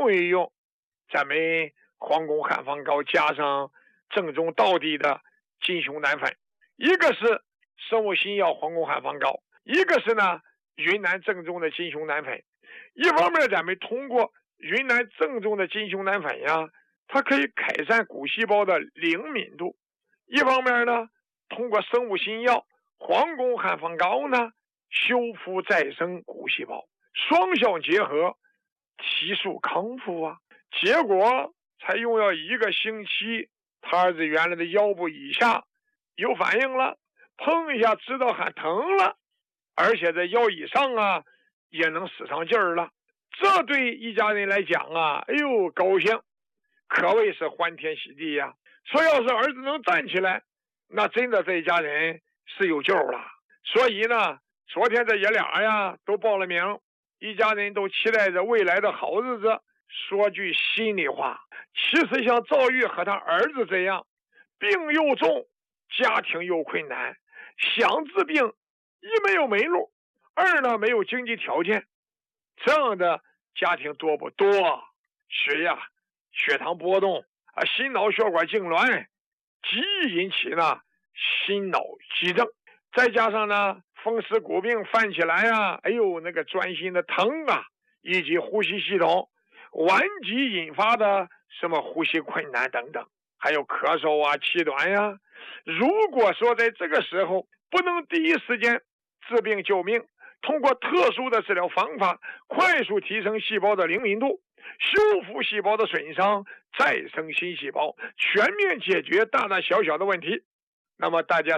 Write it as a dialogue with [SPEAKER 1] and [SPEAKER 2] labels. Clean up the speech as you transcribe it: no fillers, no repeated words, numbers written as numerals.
[SPEAKER 1] 用一用咱们黄宫汉方膏加上正宗道地的金熊胆粉，一个是生物新药黄宫汉方膏，一个是呢云南正宗的金熊胆粉。一方面咱们通过云南正宗的金熊胆粉呀，它可以改善骨细胞的灵敏度；一方面呢，通过生物新药黄宫汉方膏呢，修复再生骨细胞，双效结合，提速康复啊。结果才用药1个星期，他儿子原来的腰部以下有反应了，碰一下知道喊疼了，而且在腰以上啊也能使上劲儿了。这对一家人来讲啊，哎呦高兴，可谓是欢天喜地呀。说要是儿子能站起来，那真的这一家人是有救了。所以呢，昨天这爷俩呀都报了名，一家人都期待着未来的好日子。说句心里话，其实像赵玉和他儿子这样，病又重，家庭又困难，想治病，一没有门路，二呢没有经济条件，这样的家庭多不多？血压、血糖波动啊，心脑血管痉挛，极易引起呢心脑激症，再加上呢风湿骨病犯起来啊，哎呦那个钻心的疼啊，以及呼吸系统顽疾引发的什么呼吸困难等等，还有咳嗽啊、气短呀。如果说在这个时候不能第一时间治病救命，通过特殊的治疗方法快速提升细胞的灵敏度，修复细胞的损伤，再生新细胞，全面解决大大小小的问题，那么大家